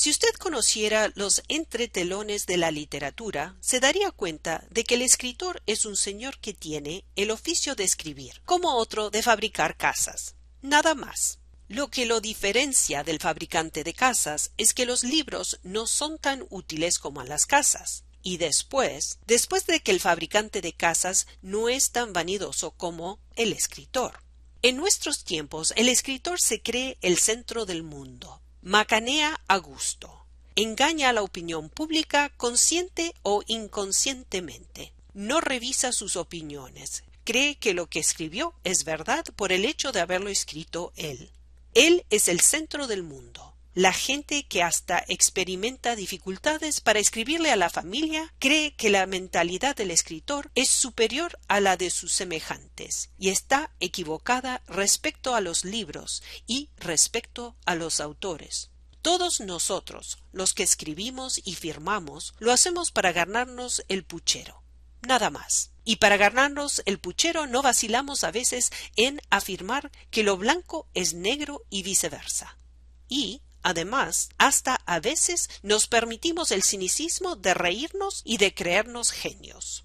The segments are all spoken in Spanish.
Si usted conociera los entretelones de la literatura, se daría cuenta de que el escritor es un señor que tiene el oficio de escribir, como otro de fabricar casas. Nada más. Lo que lo diferencia del fabricante de casas es que los libros no son tan útiles como las casas. Y después de que el fabricante de casas no es tan vanidoso como el escritor. En nuestros tiempos, el escritor se cree el centro del mundo. Macanea a gusto. Engaña a la opinión pública consciente o inconscientemente. No revisa sus opiniones. Cree que lo que escribió es verdad por el hecho de haberlo escrito él. Él es el centro del mundo. La gente que hasta experimenta dificultades para escribirle a la familia cree que la mentalidad del escritor es superior a la de sus semejantes y está equivocada respecto a los libros y respecto a los autores. Todos nosotros, los que escribimos y firmamos, lo hacemos para ganarnos el puchero. Nada más. Y para ganarnos el puchero no vacilamos a veces en afirmar que lo blanco es negro y viceversa. Y además, hasta a veces nos permitimos el cinicismo de reírnos y de creernos genios.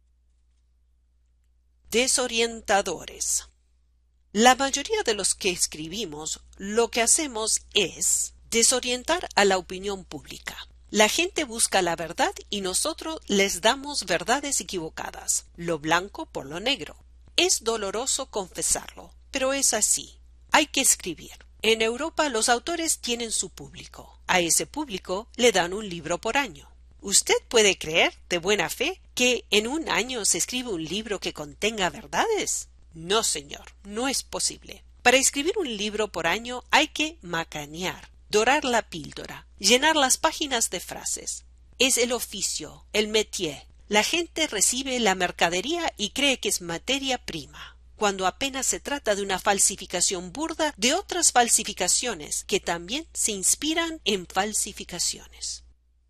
Desorientadores. La mayoría de los que escribimos lo que hacemos es desorientar a la opinión pública. La gente busca la verdad y nosotros les damos verdades equivocadas, lo blanco por lo negro. Es doloroso confesarlo, pero es así. Hay que escribir. En Europa los autores tienen su público. A ese público le dan un libro por año. ¿Usted puede creer, de buena fe, que en un año se escribe un libro que contenga verdades? No, señor, no es posible. Para escribir un libro por año hay que macanear, dorar la píldora, llenar las páginas de frases. Es el oficio, el métier. La gente recibe la mercadería y cree que es materia prima, cuando apenas se trata de una falsificación burda de otras falsificaciones que también se inspiran en falsificaciones.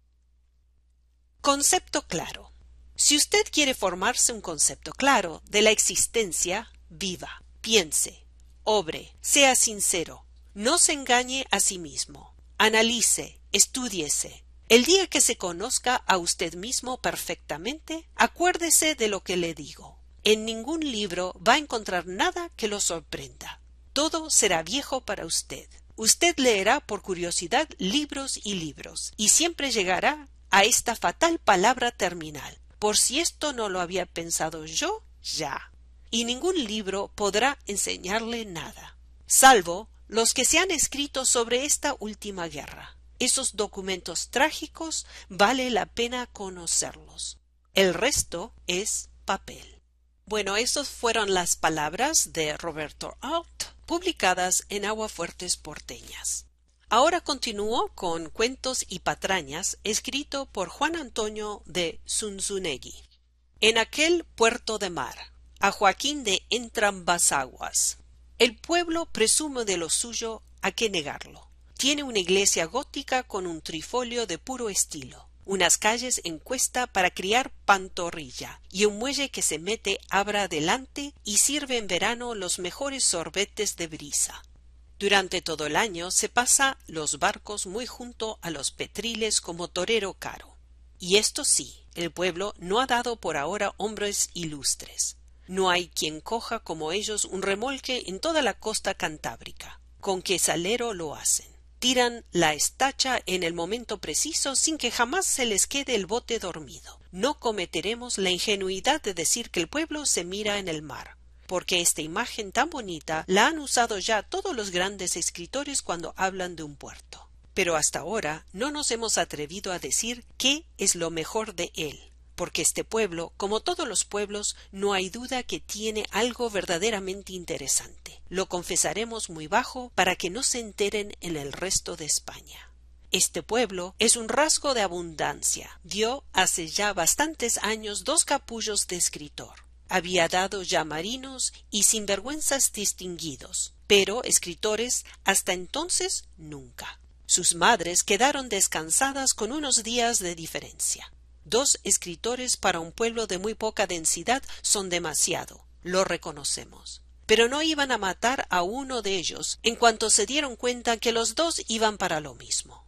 Concepto claro. Si usted quiere formarse un concepto claro de la existencia, viva, piense, obre, sea sincero, no se engañe a sí mismo, analice, estúdiese. El día que se conozca a usted mismo perfectamente, acuérdese de lo que le digo. En ningún libro va a encontrar nada que lo sorprenda. Todo será viejo para usted. Usted leerá por curiosidad libros y libros, y siempre llegará a esta fatal palabra terminal. Por si esto no lo había pensado yo, ya. Y ningún libro podrá enseñarle nada, salvo los que se han escrito sobre esta última guerra. Esos documentos trágicos vale la pena conocerlos. El resto es papel. Bueno, esas fueron las palabras de Roberto Alt, publicadas en Aguafuertes Porteñas. Ahora continúo con Cuentos y patrañas, escrito por Juan Antonio de Zunzunegui. En aquel puerto de mar, a Joaquín de Entrambas-Aguas. El pueblo presume de lo suyo, ¿a qué negarlo? Tiene una iglesia gótica con un trifolio de puro estilo, unas calles en cuesta para criar pantorrilla y un muelle que se mete abra adelante y sirve en verano los mejores sorbetes de brisa. Durante todo el año se pasa los barcos muy junto a los petriles como torero caro. Y esto sí, el pueblo no ha dado por ahora hombres ilustres. No hay quien coja como ellos un remolque en toda la costa cantábrica. Con qué salero lo hacen. Tiran la estacha en el momento preciso sin que jamás se les quede el bote dormido. No cometeremos la ingenuidad de decir que el pueblo se mira en el mar, porque esta imagen tan bonita la han usado ya todos los grandes escritores cuando hablan de un puerto. Pero hasta ahora no nos hemos atrevido a decir qué es lo mejor de él, porque este pueblo, como todos los pueblos, no hay duda que tiene algo verdaderamente interesante. Lo confesaremos muy bajo para que no se enteren en el resto de España. Este pueblo es un rasgo de abundancia. Dio hace ya bastantes años 2 capullos de escritor. Había dado ya marinos y sinvergüenzas distinguidos, pero escritores hasta entonces nunca. Sus madres quedaron descansadas con unos días de diferencia. 2 escritores para un pueblo de muy poca densidad son demasiado, lo reconocemos. Pero no iban a matar a uno de ellos en cuanto se dieron cuenta que los 2 iban para lo mismo.